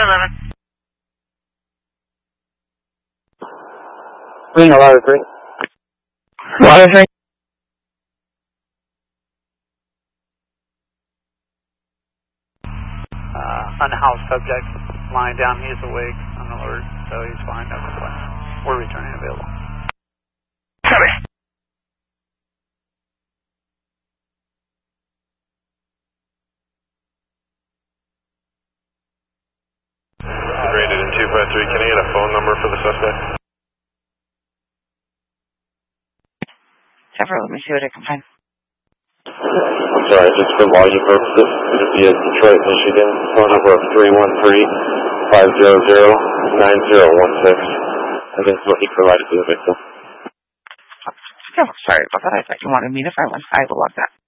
Ring a lot of drink. Water drink. Unhoused subject lying down. He's awake, on alert, so he's fine. No complaints. We're returning available. Copy. Brandon in 253. Can I get a phone number for the suspect? Trevor, let me see what I can find. I'm sorry, just for logging purposes, it'll be a Detroit, Michigan, phone number of 313-500-9016. And this is what he provided to the victim. Oh, sorry about that. I thought you wanted me to find one. I will log that.